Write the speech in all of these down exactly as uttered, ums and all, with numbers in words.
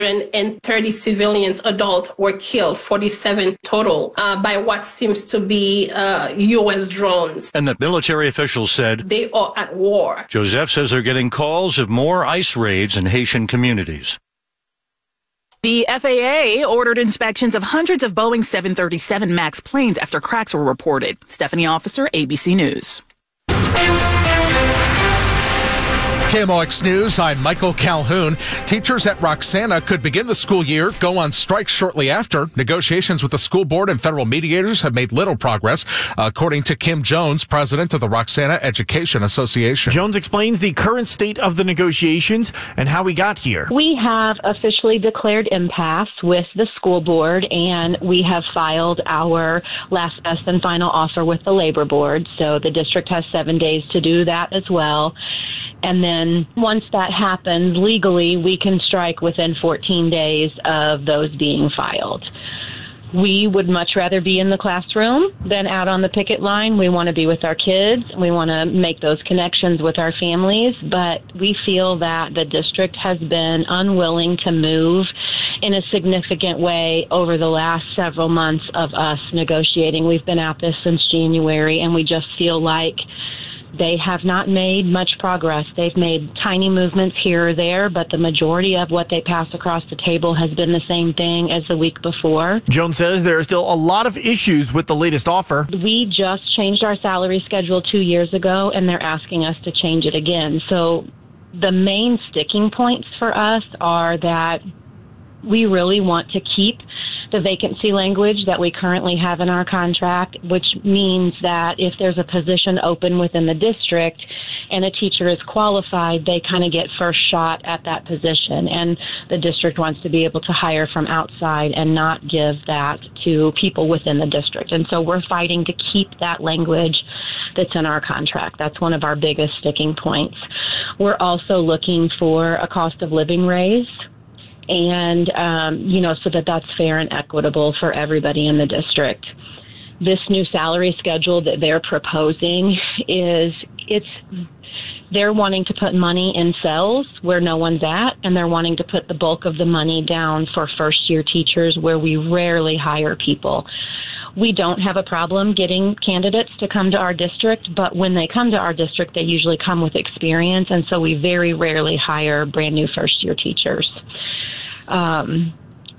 and thirty civilians, adults, were killed, forty-seven total, uh, by what seems to be uh, U S drones. And that military officials said they are at war. Joseph says they're getting calls of more ICE raids in Haitian communities. The F A A ordered inspections of hundreds of Boeing seven thirty-seven MAX planes after cracks were reported. Stephanie Officer, A B C News. K M O X News, I'm Michael Calhoun. Teachers at Roxana could begin the school year, go on strike shortly after. Negotiations with the school board and federal mediators have made little progress, according to Kim Jones, president of the Roxana Education Association. Jones explains the current state of the negotiations and how we got here. We have officially declared impasse with the school board, and we have filed our last best and final offer with the labor board. So the district has seven days to do that as well. And then once that happens, legally, we can strike within fourteen days of those being filed. We would much rather be in the classroom than out on the picket line. We want to be with our kids. We want to make those connections with our families. But we feel that the district has been unwilling to move in a significant way over the last several months of us negotiating. We've been at this since January, and we just feel like they have not made much progress. They've made tiny movements here or there, but the majority of what they pass across the table has been the same thing as the week before. Jones says there are still a lot of issues with the latest offer. We just changed our salary schedule two years ago, and they're asking us to change it again. So the main sticking points for us are that we really want to keep the vacancy language that we currently have in our contract, which means that if there's a position open within the district and a teacher is qualified, they kind of get first shot at that position. And the district wants to be able to hire from outside and not give that to people within the district. And so we're fighting to keep that language that's in our contract. That's one of our biggest sticking points. We're also looking for a cost of living raise, and, um, you know, so that that's fair and equitable for everybody in the district. This new salary schedule that they're proposing is, it's, they're wanting to put money in cells where no one's at, and they're wanting to put the bulk of the money down for first-year teachers where we rarely hire people. We don't have a problem getting candidates to come to our district, but when they come to our district, they usually come with experience, and so we very rarely hire brand-new first-year teachers. Um,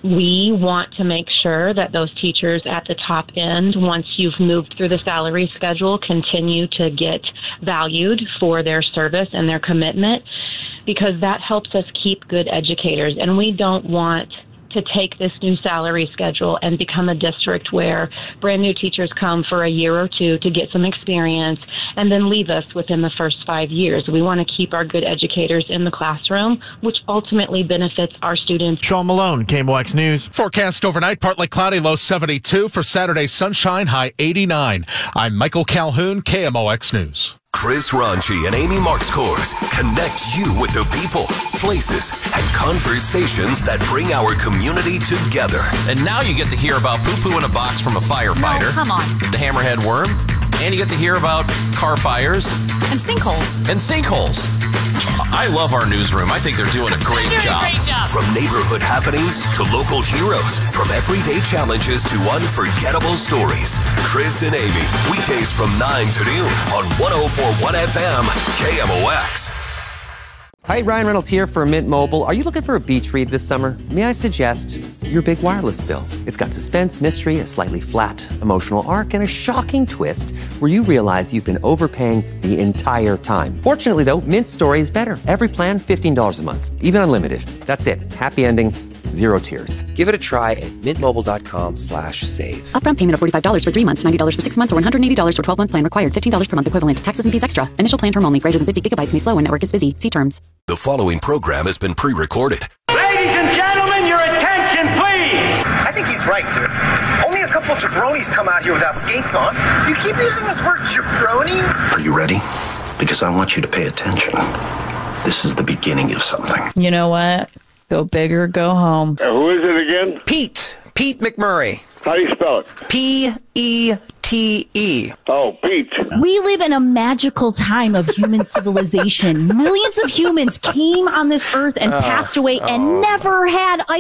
we want to make sure that those teachers at the top end, once you've moved through the salary schedule, continue to get valued for their service and their commitment, because that helps us keep good educators. And we don't want to take this new salary schedule and become a district where brand new teachers come for a year or two to get some experience and then leave us within the first five years. We want to keep our good educators in the classroom, which ultimately benefits our students. Sean Malone, K M O X News. Forecast overnight, partly cloudy, low seventy-two. For Saturday, sunshine, high eighty-nine. I'm Michael Calhoun, K M O X News. Chris Ranchi and Amy Marks-Kors connect you with the people, places, and conversations that bring our community together. And now you get to hear about poo-poo in a box from a firefighter. No, come on. The hammerhead worm. And you get to hear about car fires. And sinkholes. And sinkholes. I love our newsroom. I think they're doing a great they're doing job. A great job. From neighborhood happenings to local heroes, from everyday challenges to unforgettable stories. Chris and Amy, weekdays from nine to noon on one oh four point one F M, K M O X. Hi, Ryan Reynolds here for Mint Mobile. Are you looking for a beach read this summer? May I suggest your big wireless bill? It's got suspense, mystery, a slightly flat, emotional arc, and a shocking twist where you realize you've been overpaying the entire time. Fortunately, though, Mint's story is better. Every plan, fifteen dollars a month, even unlimited. That's it. Happy ending. Zero tears. Give it a try at mintmobile.com slash save. Upfront payment of forty-five dollars for three months, ninety dollars for six months, or one hundred eighty dollars for twelve-month plan required. fifteen dollars per month equivalent. Taxes and fees extra. Initial plan term only. Greater than fifty gigabytes may slow when network is busy. See terms. The following program has been pre-recorded. Ladies and gentlemen, your attention, please. I think he's right, dude. Only a couple jabronis come out here without skates on. You keep using this word jabroni? Are you ready? Because I want you to pay attention. This is the beginning of something. You know what? Go big or go home. Uh, who is it again? Pete. Pete McMurray. How do you spell it? P E T T E. Oh, Pete. We live in a magical time of human civilization. Millions of humans came on this earth and Oh, passed away oh. and never had ice